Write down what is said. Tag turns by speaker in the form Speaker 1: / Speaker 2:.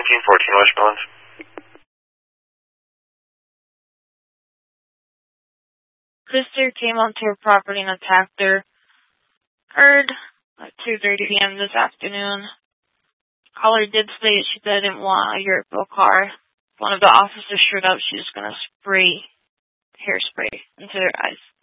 Speaker 1: 1414 Westmoreland.
Speaker 2: Sister came onto her property and attacked her. Heard at 2:30 p.m. this afternoon. Caller did state she didn't want a Europe car. One of the officers showed up. She was going to spray hairspray into their eyes.